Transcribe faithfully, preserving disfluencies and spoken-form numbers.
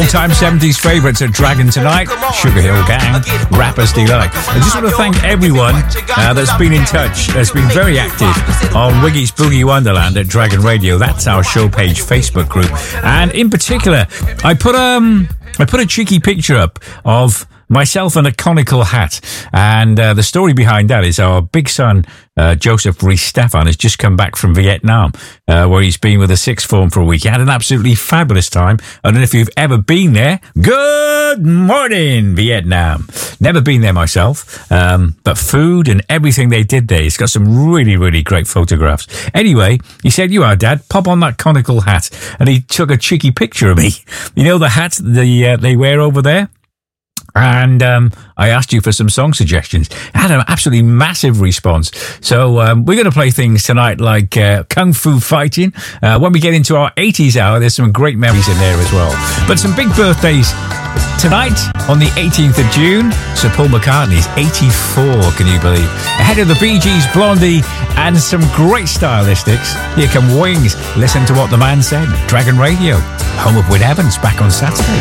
All-time seventies favourites at Dragon tonight. Sugar Hill Gang, Rapper's Delight. I just want to thank everyone uh, that's been in touch, that's been very active on Wiggy's Boogie Wonderland at Dragon Radio. That's our show page Facebook group. And in particular, I put um I put a cheeky picture up of myself in a conical hat. And uh, the story behind that is our big son, uh, Joseph Reese Stefan, has just come back from Vietnam, uh, where he's been with a sixth form for a week. He had an absolutely fabulous time. I don't know if you've ever been there. Good morning, Vietnam. Never been there myself, um, but food and everything they did there, he's got some really, really great photographs. Anyway, he said, you are, Dad, pop on that conical hat. And he took a cheeky picture of me. You know the hat the, uh, they wear over there? And um, I asked you for some song suggestions. I had an absolutely massive response. So um, we're going to play things tonight like uh, Kung Fu Fighting. Uh, when we get into our eighties hour, there's some great memories in there as well. But some big birthdays tonight on the eighteenth of June. Sir Paul McCartney's eighty-four, can you believe? Ahead of the Bee Gees, Blondie, and some great stylistics. Here come Wings. Listen to what the man said. Dragon Radio, home of Win Evans, back on Saturday.